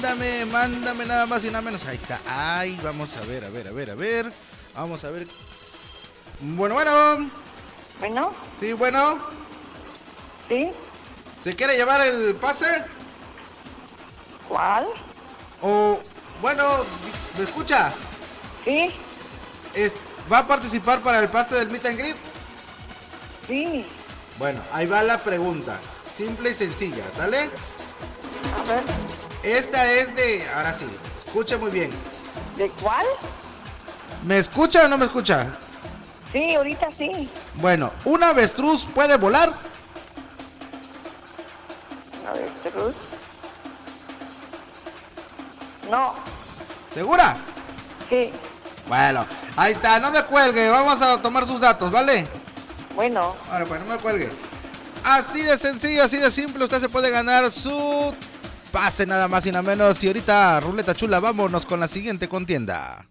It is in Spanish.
Mándame nada más y nada menos. Ahí está. Ay, vamos a ver. Vamos a ver. Bueno. Bueno. Sí, bueno. Sí. ¿Se quiere llevar el pase? ¿Cuál? O, bueno, ¿me escucha? Sí. ¿Va a participar para el pase del Meet and Greet? Sí. Bueno, ahí va la pregunta. Simple y sencilla, ¿sale? A ver. Esta es de... Ahora sí, escuche muy bien. ¿De cuál? ¿Me escucha o no me escucha? Sí, ahorita sí. Bueno, ¿un avestruz puede volar? ¿Avestruz? No. ¿Segura? Sí. Bueno, ahí está, no me cuelgue, vamos a tomar sus datos, ¿vale? Bueno. Ahora pues, no me cuelgue. Así de sencillo, así de simple, usted se puede ganar su pase nada más y nada menos. Y ahorita, ruleta chula, vámonos con la siguiente contienda.